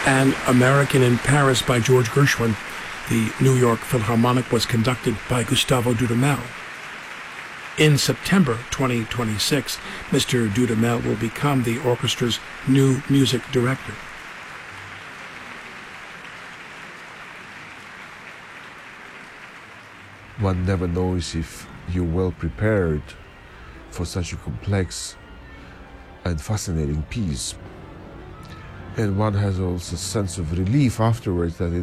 and American in Paris by George Gershwin. The New York Philharmonic was conducted by Gustavo Dudamel. In September 2026, Mr. Dudamel will become the orchestra's new music director. One never knows if you're well prepared for such a complex and fascinating piece. And one has also a sense of relief afterwards that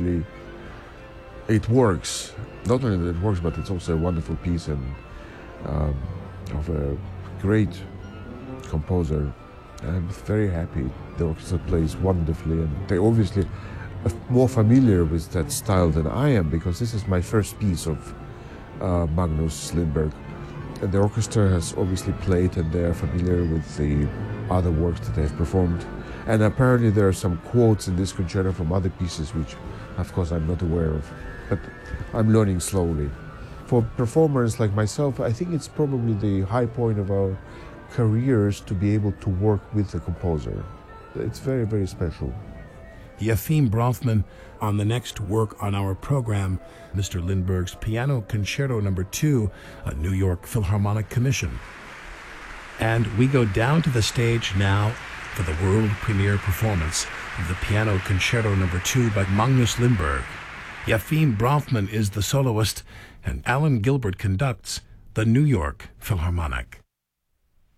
it works. Not only that it works, but it's also a wonderful piece and of a great composer. I'm very happy the orchestra plays wonderfully, and they obviously are more familiar with that style than I am, because this is my first piece of Magnus Lindberg. And the orchestra has obviously played, and they are familiar with the other works that they've performed. And apparently there are some quotes in this concerto from other pieces, which of course I'm not aware of, but I'm learning slowly. For performers like myself, I think it's probably the high point of our careers to be able to work with the composer. It's very, very special. Yefim Bronfman on the next work on our program, Mr. Lindberg's Piano Concerto No. 2, a New York Philharmonic commission. And we go down to the stage now for the world premiere performance of the Piano Concerto No. 2 by Magnus Lindberg. Yefim Bronfman is the soloist, and Alan Gilbert conducts the New York Philharmonic.